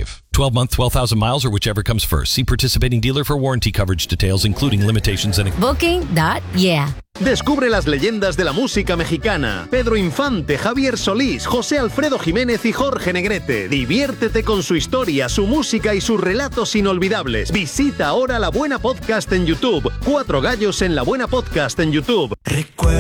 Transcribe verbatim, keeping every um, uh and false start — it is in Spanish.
drive. twelve month, twelve thousand miles, or whichever comes first. See participating dealer for warranty coverage details, including limitations and... Booking.yeah. Descubre las leyendas de la música mexicana. Pedro Infante, Javier Solís, José Alfredo Jiménez y Jorge Negrete. Diviértete con su historia, su música y sus relatos inolvidables. Visita ahora La Buena Podcast en YouTube. Cuatro gallos en La Buena Podcast en YouTube.